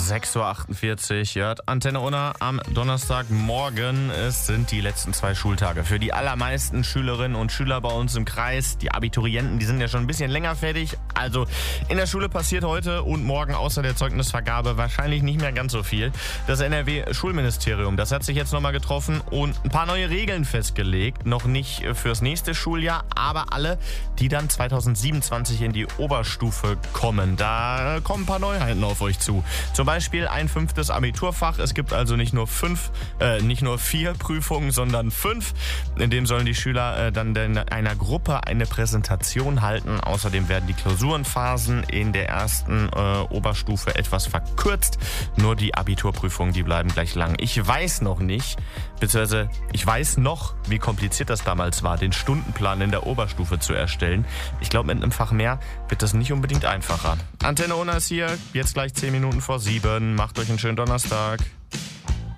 6.48 Uhr. Hört Antenne Unna am Donnerstagmorgen. Es sind die letzten 2 Schultage. Für die allermeisten Schülerinnen und Schüler bei uns im Kreis, die Abiturienten, die sind ja schon ein bisschen länger fertig. Also in der Schule passiert heute und morgen außer der Zeugnisvergabe wahrscheinlich nicht mehr ganz so viel. Das NRW-Schulministerium, das hat sich jetzt nochmal getroffen und ein paar neue Regeln festgelegt. Noch nicht fürs nächste Schuljahr, aber alle, die dann 2027 in die Oberstufe kommen. Da kommen ein paar Neuheiten auf euch zu. Zum Beispiel ein 5. Abiturfach. Es gibt also nicht nur 4 Prüfungen, sondern 5. In dem sollen die Schüler dann in einer Gruppe eine Präsentation halten. Außerdem werden die Klausurenphasen in der ersten Oberstufe etwas verkürzt. Nur die Abiturprüfungen, die bleiben gleich lang. Ich weiß noch, wie kompliziert das damals war, den Stundenplan in der Oberstufe zu erstellen. Ich glaube, mit einem Fach mehr wird das nicht unbedingt einfacher. Antenne Unna ist hier, jetzt gleich 10 Minuten vor 7. Macht euch einen schönen Donnerstag.